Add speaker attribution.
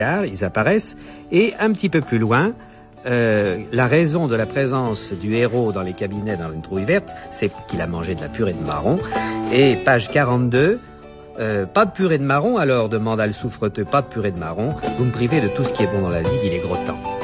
Speaker 1: ils apparaissent, et un petit peu plus loin, la raison de la présence du héros dans les cabinets dans une trouille verte, c'est qu'il a mangé de la purée de marron. Et page 42, pas de purée de marron alors, demanda le souffreteux, pas de purée de marron, vous me privez de tout ce qui est bon dans la vie, dit les gros temps.